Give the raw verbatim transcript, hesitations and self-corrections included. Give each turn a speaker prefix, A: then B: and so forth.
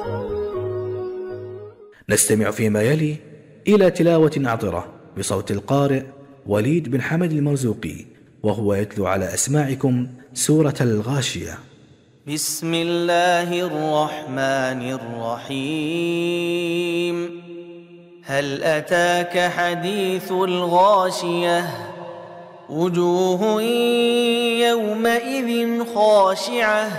A: نستمع فيما يلي إلى تلاوة عطرة بصوت القارئ وليد بن حمد المرزوقي، وهو يتلو على أسماعكم سورة الغاشية.
B: بسم الله الرحمن الرحيم. هل أتاك حديث الغاشية؟ وجوه يومئذ خاشعة